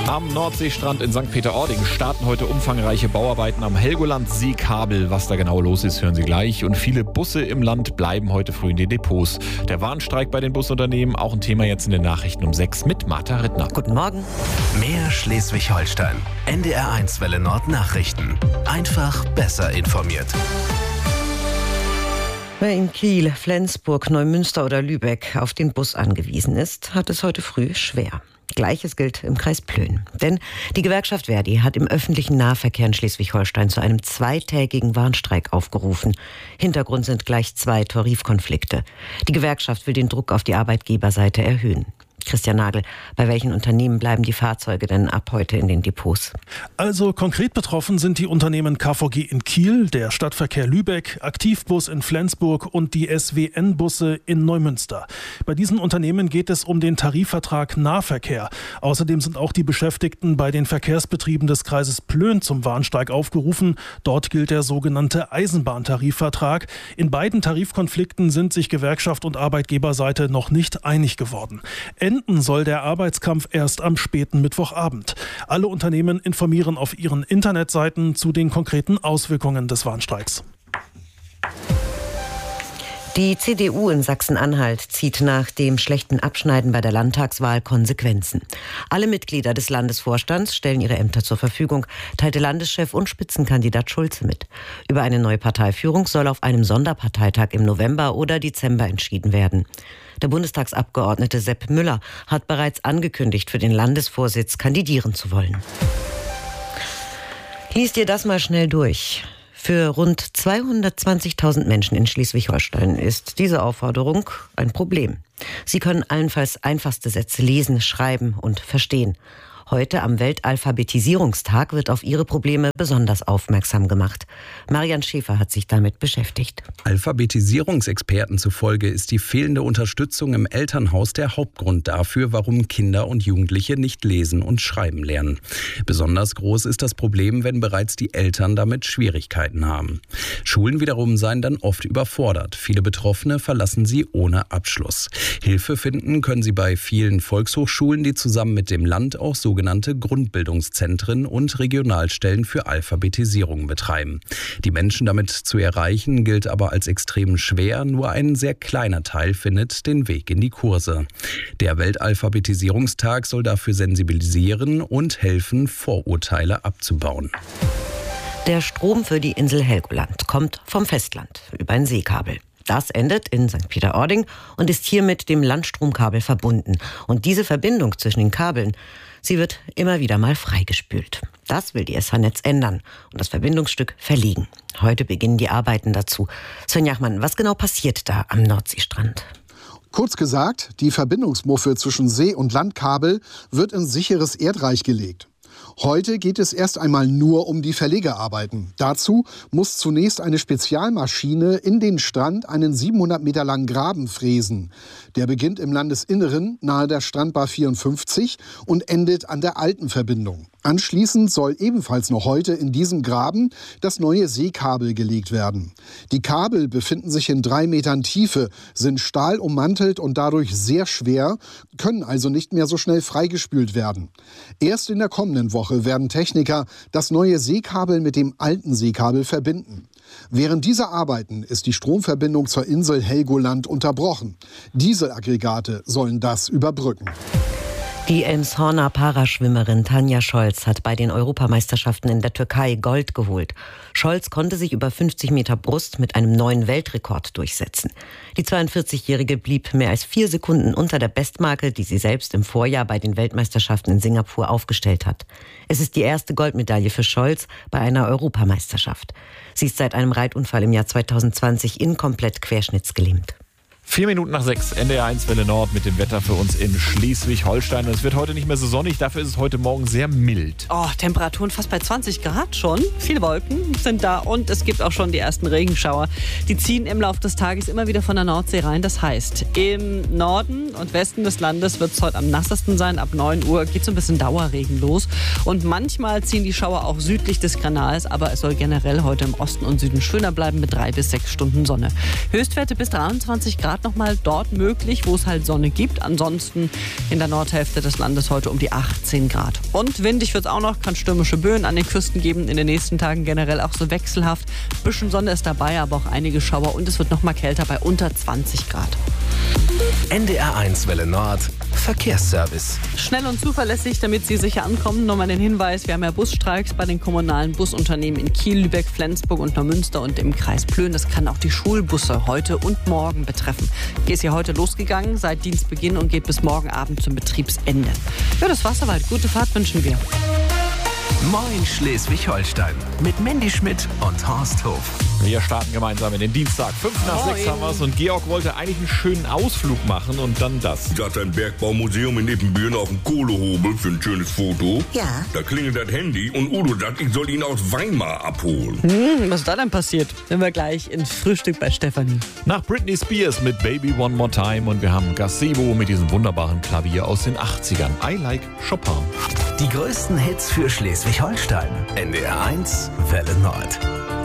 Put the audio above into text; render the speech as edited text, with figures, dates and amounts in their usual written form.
Am Nordseestrand in St. Peter-Ording starten heute umfangreiche Bauarbeiten am Helgoland-Seekabel. Was da genau los ist, hören Sie gleich. Und viele Busse im Land bleiben heute früh in den Depots. Der Warnstreik bei den Busunternehmen, auch ein Thema jetzt in den Nachrichten um 6 mit Martha Rittner. Guten Morgen. Mehr Schleswig-Holstein. NDR1 Welle Nord Nachrichten. Einfach besser informiert. Wer in Kiel, Flensburg, Neumünster oder Lübeck auf den Bus angewiesen ist, hat es heute früh schwer. Gleiches gilt im Kreis Plön. Denn die Gewerkschaft Verdi hat im öffentlichen Nahverkehr in Schleswig-Holstein zu einem 2-tägigen Warnstreik aufgerufen. Hintergrund sind gleich 2 Tarifkonflikte. Die Gewerkschaft will den Druck auf die Arbeitgeberseite erhöhen. Christian Nagel, bei welchen Unternehmen bleiben die Fahrzeuge denn ab heute in den Depots? Also konkret betroffen sind die Unternehmen KVG in Kiel, der Stadtverkehr Lübeck, Aktivbus in Flensburg und die SWN-Busse in Neumünster. Bei diesen Unternehmen geht es um den Tarifvertrag Nahverkehr. Außerdem sind auch die Beschäftigten bei den Verkehrsbetrieben des Kreises Plön zum Warnstreik aufgerufen. Dort gilt der sogenannte Eisenbahntarifvertrag. In beiden Tarifkonflikten sind sich Gewerkschaft und Arbeitgeberseite noch nicht einig geworden. Enden soll der Arbeitskampf erst am späten Mittwochabend. Alle Unternehmen informieren auf ihren Internetseiten zu den konkreten Auswirkungen des Warnstreiks. Die CDU in Sachsen-Anhalt zieht nach dem schlechten Abschneiden bei der Landtagswahl Konsequenzen. Alle Mitglieder des Landesvorstands stellen ihre Ämter zur Verfügung, teilte Landeschef und Spitzenkandidat Schulze mit. Über eine neue Parteiführung soll auf einem Sonderparteitag im November oder Dezember entschieden werden. Der Bundestagsabgeordnete Sepp Müller hat bereits angekündigt, für den Landesvorsitz kandidieren zu wollen. Lies dir das mal schnell durch. Für rund 220.000 Menschen in Schleswig-Holstein ist diese Aufforderung ein Problem. Sie können allenfalls einfachste Sätze lesen, schreiben und verstehen. Heute am Weltalphabetisierungstag wird auf ihre Probleme besonders aufmerksam gemacht. Marian Schäfer hat sich damit beschäftigt. Alphabetisierungsexperten zufolge ist die fehlende Unterstützung im Elternhaus der Hauptgrund dafür, warum Kinder und Jugendliche nicht lesen und schreiben lernen. Besonders groß ist das Problem, wenn bereits die Eltern damit Schwierigkeiten haben. Schulen wiederum seien dann oft überfordert. Viele Betroffene verlassen sie ohne Abschluss. Hilfe finden können sie bei vielen Volkshochschulen, die zusammen mit dem Land auch sogenannte Grundbildungszentren und Regionalstellen für Alphabetisierung betreiben. Die Menschen damit zu erreichen, gilt aber als extrem schwer. Nur ein sehr kleiner Teil findet den Weg in die Kurse. Der Weltalphabetisierungstag soll dafür sensibilisieren und helfen, Vorurteile abzubauen. Der Strom für die Insel Helgoland kommt vom Festland über ein Seekabel. Das endet in St. Peter-Ording und ist hier mit dem Landstromkabel verbunden. Und diese Verbindung zwischen den Kabeln, sie wird immer wieder mal freigespült. Das will die SH-Netz ändern und das Verbindungsstück verlegen. Heute beginnen die Arbeiten dazu. Sven Jachmann, was genau passiert da am Nordseestrand? Kurz gesagt, die Verbindungsmuffe zwischen See- und Landkabel wird in sicheres Erdreich gelegt. Heute geht es erst einmal nur um die Verlegearbeiten. Dazu muss zunächst eine Spezialmaschine in den Strand einen 700 Meter langen Graben fräsen. Der beginnt im Landesinneren nahe der Strandbar 54 und endet an der alten Verbindung. Anschließend soll ebenfalls noch heute in diesem Graben das neue Seekabel gelegt werden. Die Kabel befinden sich in 3 Metern Tiefe, sind stahlummantelt und dadurch sehr schwer, können also nicht mehr so schnell freigespült werden. Erst in der kommenden Woche werden Techniker das neue Seekabel mit dem alten Seekabel verbinden. Während dieser Arbeiten ist die Stromverbindung zur Insel Helgoland unterbrochen. Dieselaggregate sollen das überbrücken. Die Elmshorner Paraschwimmerin Tanja Scholz hat bei den Europameisterschaften in der Türkei Gold geholt. Scholz konnte sich über 50 Meter Brust mit einem neuen Weltrekord durchsetzen. Die 42-Jährige blieb mehr als 4 Sekunden unter der Bestmarke, die sie selbst im Vorjahr bei den Weltmeisterschaften in Singapur aufgestellt hat. Es ist die erste Goldmedaille für Scholz bei einer Europameisterschaft. Sie ist seit einem Reitunfall im Jahr 2020 inkomplett querschnittsgelähmt. 4 Minuten nach 6, NDR1 Welle Nord mit dem Wetter für uns in Schleswig-Holstein. Es wird heute nicht mehr so sonnig, dafür ist es heute Morgen sehr mild. Oh, Temperaturen fast bei 20 Grad schon. Viele Wolken sind da und es gibt auch schon die ersten Regenschauer. Die ziehen im Laufe des Tages immer wieder von der Nordsee rein. Das heißt, im Norden und Westen des Landes wird es heute am nassesten sein. Ab 9 Uhr geht so ein bisschen Dauerregen los. Und manchmal ziehen die Schauer auch südlich des Kanals. Aber es soll generell heute im Osten und Süden schöner bleiben mit 3 bis 6 Stunden Sonne. Höchstwerte bis 23 Grad gerade nochmal dort möglich, wo es halt Sonne gibt. Ansonsten in der Nordhälfte des Landes heute um die 18 Grad. Und windig wird es auch noch, kann stürmische Böen an den Küsten geben. In den nächsten Tagen generell auch so wechselhaft. Bisschen Sonne ist dabei, aber auch einige Schauer. Und es wird nochmal kälter bei unter 20 Grad. NDR1 Welle Nord Verkehrsservice. Schnell und zuverlässig, damit Sie sicher ankommen. Nochmal den Hinweis, wir haben ja Busstreiks bei den kommunalen Busunternehmen in Kiel, Lübeck, Flensburg und Neumünster und im Kreis Plön. Das kann auch die Schulbusse heute und morgen betreffen. Die ist hier heute losgegangen seit Dienstbeginn und geht bis morgen Abend zum Betriebsende. Ja, das war's soweit. Gute Fahrt wünschen wir. Moin Schleswig-Holstein mit Mandy Schmidt und Horst Hof. Wir starten gemeinsam in den Dienstag. 5:05 haben wir's und Georg wollte eigentlich einen schönen Ausflug machen und dann das. Ich hatte ein Bergbaumuseum in Ippenbüren auf dem Kohlehobel für ein schönes Foto. Ja. Da klingelt das Handy und Udo sagt, ich soll ihn aus Weimar abholen. Was ist da denn passiert? Sind wir gleich in Frühstück bei Stefanie. Nach Britney Spears mit Baby One More Time und wir haben Gazebo mit diesem wunderbaren Klavier aus den 80ern. I Like Chopin. Die größten Hits für Schleswig-Holstein. NDR1 Welle Nord.